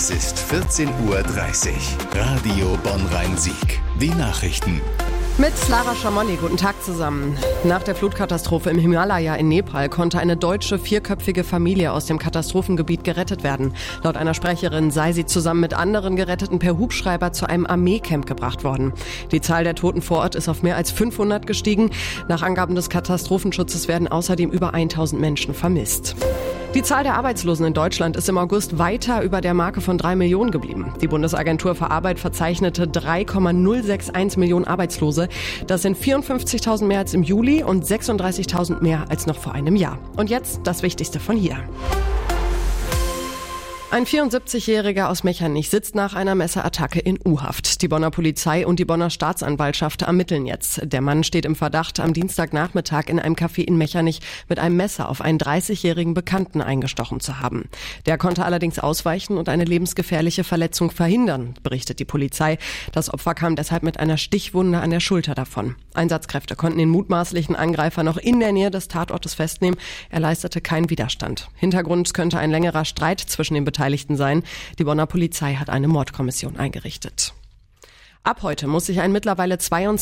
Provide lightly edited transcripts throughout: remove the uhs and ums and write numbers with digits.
Es ist 14:30 Uhr. Radio Bonn-Rhein-Sieg. Die Nachrichten. Mit Lara Schamolli, guten Tag zusammen. Nach der Flutkatastrophe im Himalaya in Nepal konnte eine deutsche 4-köpfige Familie aus dem Katastrophengebiet gerettet werden. Laut einer Sprecherin sei sie zusammen mit anderen Geretteten per Hubschrauber zu einem Armeecamp gebracht worden. Die Zahl der Toten vor Ort ist auf mehr als 500 gestiegen. Nach Angaben des Katastrophenschutzes werden außerdem über 1000 Menschen vermisst. Die Zahl der Arbeitslosen in Deutschland ist im August weiter über der Marke von 3 Millionen geblieben. Die Bundesagentur für Arbeit verzeichnete 3,061 Millionen Arbeitslose. Das sind 54.000 mehr als im Juli und 36.000 mehr als noch vor einem Jahr. Und jetzt das Wichtigste von hier. Ein 74-Jähriger aus Mechernich sitzt nach einer Messerattacke in U-Haft. Die Bonner Polizei und die Bonner Staatsanwaltschaft ermitteln jetzt. Der Mann steht im Verdacht, am Dienstagnachmittag in einem Café in Mechernich mit einem Messer auf einen 30-jährigen Bekannten eingestochen zu haben. Der konnte allerdings ausweichen und eine lebensgefährliche Verletzung verhindern, berichtet die Polizei. Das Opfer kam deshalb mit einer Stichwunde an der Schulter davon. Einsatzkräfte konnten den mutmaßlichen Angreifer noch in der Nähe des Tatortes festnehmen. Er leistete keinen Widerstand. Hintergrund könnte ein längerer Streit zwischen den Beteiligten sein. Die Bonner Polizei hat eine Mordkommission eingerichtet. Ab heute muss sich ein mittlerweile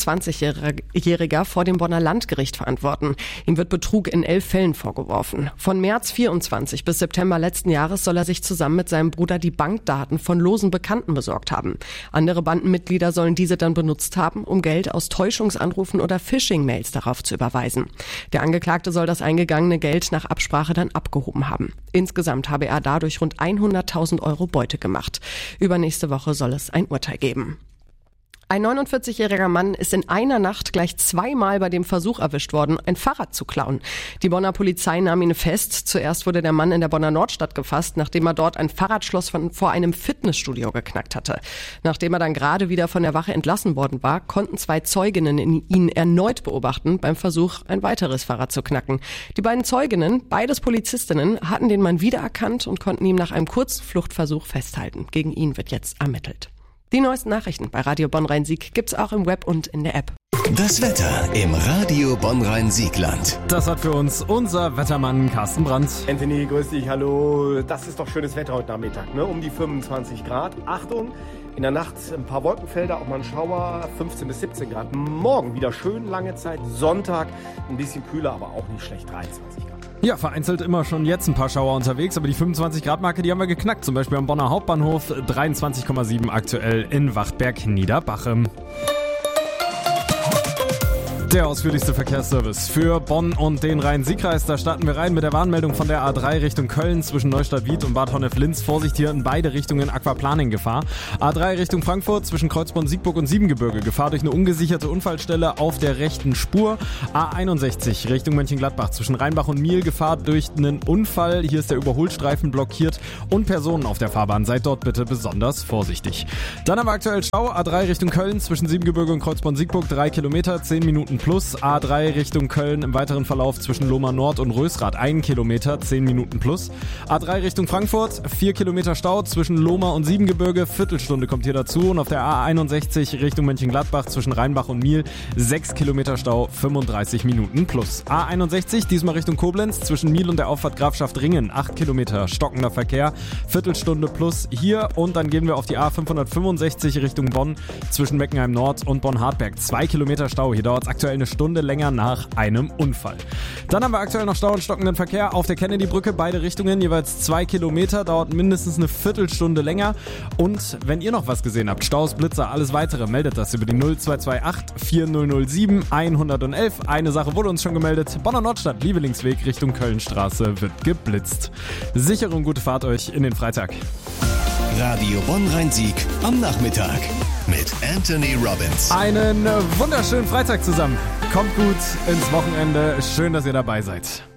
22-Jähriger vor dem Bonner Landgericht verantworten. Ihm wird Betrug in 11 Fällen vorgeworfen. Von März 24 bis September letzten Jahres soll er sich zusammen mit seinem Bruder die Bankdaten von losen Bekannten besorgt haben. Andere Bandenmitglieder sollen diese dann benutzt haben, um Geld aus Täuschungsanrufen oder Phishing-Mails darauf zu überweisen. Der Angeklagte soll das eingegangene Geld nach Absprache dann abgehoben haben. Insgesamt habe er dadurch rund 100.000 Euro Beute gemacht. Übernächste Woche soll es ein Urteil geben. Ein 49-jähriger Mann ist in einer Nacht gleich 2-mal bei dem Versuch erwischt worden, ein Fahrrad zu klauen. Die Bonner Polizei nahm ihn fest. Zuerst wurde der Mann in der Bonner Nordstadt gefasst, nachdem er dort ein Fahrradschloss vor einem Fitnessstudio geknackt hatte. Nachdem er dann gerade wieder von der Wache entlassen worden war, konnten 2 Zeuginnen ihn erneut beobachten beim Versuch, ein weiteres Fahrrad zu knacken. Die beiden Zeuginnen, beides Polizistinnen, hatten den Mann wiedererkannt und konnten ihn nach einem kurzen Fluchtversuch festhalten. Gegen ihn wird jetzt ermittelt. Die neuesten Nachrichten bei Radio Bonn-Rhein-Sieg gibt's auch im Web und in der App. Das Wetter im Radio Bonn-Rhein-Siegland. Das hat für uns unser Wettermann Carsten Brandt. Anthony, grüß dich, hallo. Das ist doch schönes Wetter heute Nachmittag, ne? Um die 25 Grad. Achtung, in der Nacht ein paar Wolkenfelder, auch mal ein Schauer, 15 bis 17 Grad. Morgen wieder schön lange Zeit, Sonntag ein bisschen kühler, aber auch nicht schlecht, 23 Grad. Ja, vereinzelt immer schon jetzt ein paar Schauer unterwegs, aber die 25-Grad-Marke, die haben wir geknackt. Zum Beispiel am Bonner Hauptbahnhof, 23,7 aktuell in Wachtberg-Niederbachem. Der ausführlichste Verkehrsservice für Bonn und den Rhein-Sieg-Kreis. Da starten wir rein mit der Warnmeldung von der A3 Richtung Köln zwischen Neustadt-Wied und Bad Honnef-Linz. Vorsicht hier in beide Richtungen Aquaplaning-Gefahr. A3 Richtung Frankfurt zwischen Kreuzborn-Siegburg und Siebengebirge. Gefahr durch eine ungesicherte Unfallstelle auf der rechten Spur. A61 Richtung Mönchengladbach zwischen Rheinbach und Miel. Gefahr durch einen Unfall. Hier ist der Überholstreifen blockiert und Personen auf der Fahrbahn. Seid dort bitte besonders vorsichtig. Dann haben wir aktuell Stau. A3 Richtung Köln zwischen Siebengebirge und Kreuzborn-Siegburg. 3 Kilometer, 10 Minuten plus. A3 Richtung Köln im weiteren Verlauf zwischen Lohmar Nord und Rösrath 1 Kilometer, 10 Minuten plus. A3 Richtung Frankfurt, 4 Kilometer Stau zwischen Lohmar und Siebengebirge, Viertelstunde kommt hier dazu. Und auf der A61 Richtung Mönchengladbach zwischen Rheinbach und Miel, 6 Kilometer Stau, 35 Minuten plus. A61 diesmal Richtung Koblenz zwischen Miel und der Auffahrt Grafschaft Ringen, 8 Kilometer stockender Verkehr, Viertelstunde plus hier. Und dann gehen wir auf die A565 Richtung Bonn zwischen Meckenheim Nord und Bonn-Hartberg, 2 Kilometer Stau. Hier dauert es aktuell eine Stunde länger nach einem Unfall. Dann haben wir aktuell noch Stau und stockenden Verkehr auf der Kennedy-Brücke, beide Richtungen, jeweils 2 Kilometer, dauert mindestens eine Viertelstunde länger. Und wenn ihr noch was gesehen habt, Staus, Blitzer, alles weitere, meldet das über die 0228 4007 111. Eine Sache wurde uns schon gemeldet, Bonner Nordstadt, Liebelingsweg Richtung Kölnstraße wird geblitzt. Sichere und gute Fahrt euch in den Freitag. Radio Bonn-Rhein-Sieg am Nachmittag mit Anthony Robbins. Einen wunderschönen Freitag zusammen. Kommt gut ins Wochenende. Schön, dass ihr dabei seid.